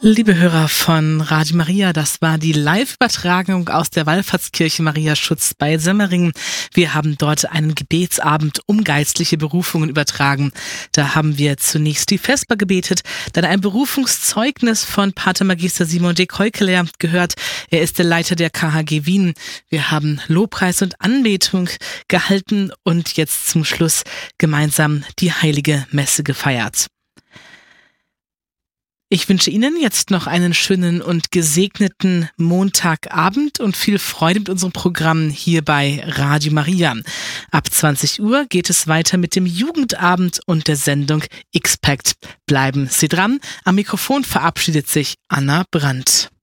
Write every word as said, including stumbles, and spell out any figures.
Liebe Hörer von Radio Maria, das war die Live-Übertragung aus der Wallfahrtskirche Mariaschutz bei Semmering. Wir haben dort einen Gebetsabend um geistliche Berufungen übertragen. Da haben wir zunächst die Vesper gebetet, dann ein Berufungszeugnis von Pater Magister Simon de Keukeler gehört. Er ist der Leiter der K H G Wien. Wir haben Lobpreis und Anbetung gehalten und jetzt zum Schluss gemeinsam die Heilige Messe gefeiert. Ich wünsche Ihnen jetzt noch einen schönen und gesegneten Montagabend und viel Freude mit unserem Programm hier bei Radio Maria. Ab zwanzig Uhr geht es weiter mit dem Jugendabend und der Sendung X-Pact. Bleiben Sie dran. Am Mikrofon verabschiedet sich Anna Brandt.